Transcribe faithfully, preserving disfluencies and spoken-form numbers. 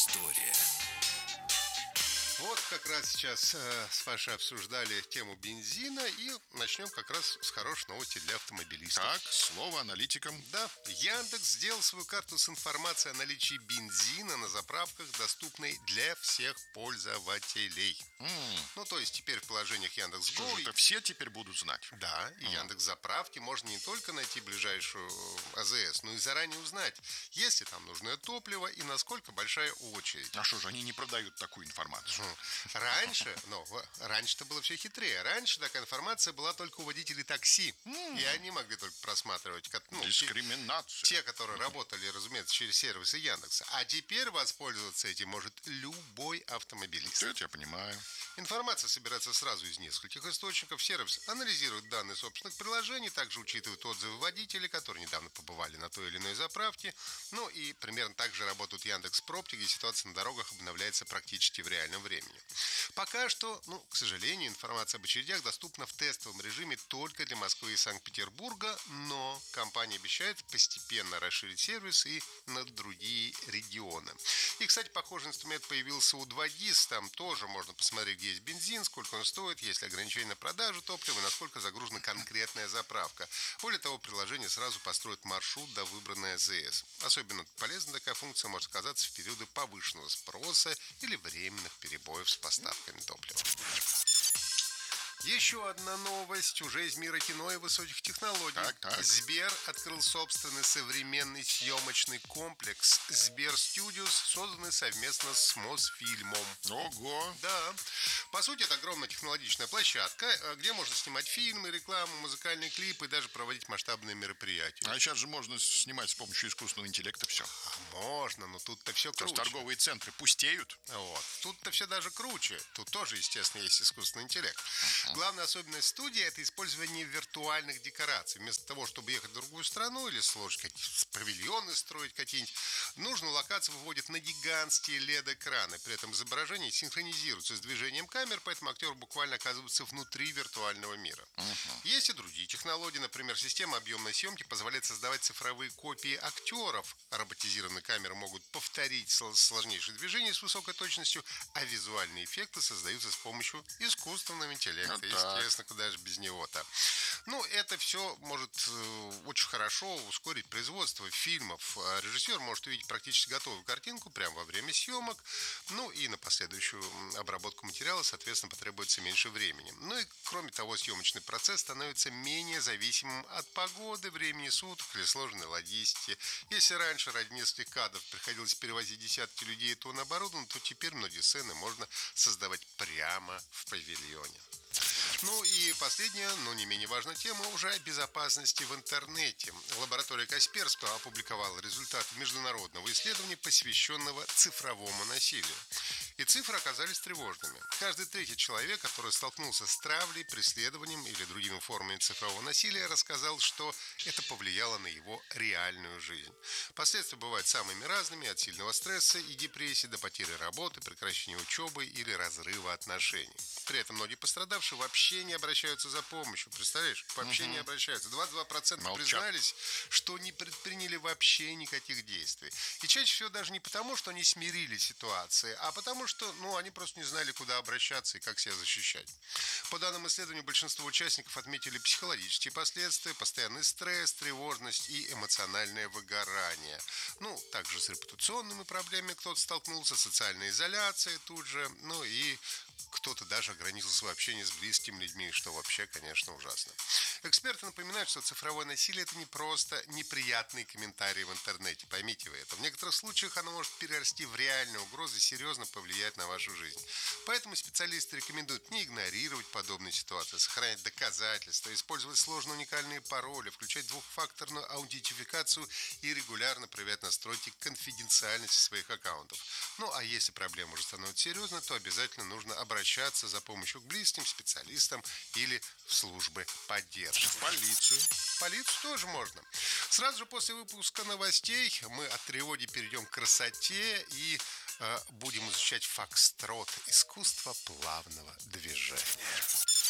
История. Вот как раз сейчас э, с Пашей обсуждали тему бензина, и начнем как раз с хорошей новости для автомобилистов. Так, слово аналитикам. Да, Яндекс сделал свою карту с информацией о наличии бензина на заправках, доступной для всех пользователей. М, Ну, то есть теперь в приложениях Что Яндекс.Го... же, это все теперь будут знать? Да, и Яндекс.Заправки можно не только найти ближайшую э, АЗС, но и заранее узнать, есть ли там нужное топливо и насколько большая очередь. А что же, они не продают такую информацию? Раньше, ну, раньше-то было все хитрее. Раньше такая информация была только у водителей такси. И они могли только просматривать, ну, Дискриминация. те, которые работали, разумеется, через сервисы Яндекса. А теперь воспользоваться этим может любой автомобилист. Это я понимаю. Информация собирается сразу из нескольких источников. Сервис анализирует данные собственных приложений, также учитывает отзывы водителей, которые недавно побывали на той или иной заправке. Ну и примерно так же работают Яндекс.Пробки, где ситуация на дорогах обновляется практически в реальном времени. Пока что, ну, к сожалению, информация об очередях доступна в тестовом режиме только для Москвы и Санкт-Петербурга, но компания обещает постепенно расширить сервис и на другие регионы. И, кстати, похожий инструмент появился у два гис, там тоже можно посмотреть, где есть бензин, сколько он стоит, есть ли ограничения на продажу топлива, насколько загружена конкретная заправка. Более того, приложение сразу построит маршрут до выбранной АЗС. Особенно полезна такая функция может оказаться в периоды повышенного спроса или временных перебоев с поставками топлива. Еще одна новость уже из мира кино и высоких технологий. Так, так. Сбер открыл собственный современный съемочный комплекс Сбер Studios, созданный совместно с Мосфильмом. Ого! Да. По сути, это огромная технологичная площадка, где можно снимать фильмы, рекламу, музыкальные клипы и даже проводить масштабные мероприятия. А сейчас же можно снимать с помощью искусственного интеллекта все. Можно, но тут-то все Потому круче. что торговые центры пустеют. Вот. Тут-то все даже круче. Тут тоже, естественно, есть искусственный интеллект. Главная особенность студии – это использование виртуальных декораций. Вместо того, чтобы ехать в другую страну или сложить какие-то павильоны, строить какие-нибудь, нужную локацию выводят на гигантские эл и ди-экраны. При этом изображение синхронизируется с движением камер, поэтому актер буквально оказывается внутри виртуального мира. Uh-huh. Есть и другие технологии. Например, система объемной съемки позволяет создавать цифровые копии актеров. Роботизированные камеры могут повторить сложнейшие движения с высокой точностью, а визуальные эффекты создаются с помощью искусственного интеллекта. Ну, естественно, куда же без него-то. Ну, это все может э, очень хорошо ускорить производство фильмов. Режиссер может увидеть практически готовую картинку прямо во время съемок. Ну, и на последующую обработку материала, соответственно, потребуется меньше времени. Ну и, кроме того, съемочный процесс становится менее зависимым от погоды, времени суток или сложной логистики. Если раньше ради нескольких кадров приходилось перевозить десятки людей и тонн оборудования, то теперь многие сцены можно создавать прямо в павильоне. Ну и последняя, но не менее важная тема уже о безопасности в интернете. Лаборатория Касперского опубликовала результаты международного исследования, посвященного цифровому насилию. И цифры оказались тревожными. Каждый третий человек, который столкнулся с травлей, преследованием или другими формами цифрового насилия, рассказал, что это повлияло на его реальную жизнь. Последствия бывают самыми разными, от сильного стресса и депрессии до потери работы, прекращения учебы или разрыва отношений. При этом многие пострадавшие вообще не обращаются за помощью. Представляешь? Вообще угу. не обращаются. двадцать два процента Молчат. Признались, что не предприняли вообще никаких действий. И чаще всего даже не потому, что они смирили ситуацию, а потому что, ну, они просто не знали, куда обращаться и как себя защищать. По данным исследования, большинство участников отметили психологические последствия, постоянный стресс, тревожность и эмоциональное выгорание. Ну, также с репутационными проблемами кто-то столкнулся, социальной изоляцией тут же, ну и кто-то даже ограничил свое общение с близкими людьми, что вообще, конечно, ужасно. Эксперты напоминают, что цифровое насилие – это не просто неприятные комментарии в интернете. Поймите вы это. В некоторых случаях оно может перерасти в реальную угрозу и серьезно повлиять на вашу жизнь. Поэтому специалисты рекомендуют не игнорировать подобные ситуации, сохранять доказательства, использовать сложные уникальные пароли, включать двухфакторную аутентификацию и регулярно проверять настройки конфиденциальности своих аккаунтов. Ну, а если проблема уже становится серьезной, то обязательно нужно обращаться за помощью к близким, специалистам или в службы поддержки. В полицию. В полицию тоже можно. Сразу же после выпуска новостей мы от тревоги перейдем к красоте и э, будем изучать фокстрот, искусство плавного движения.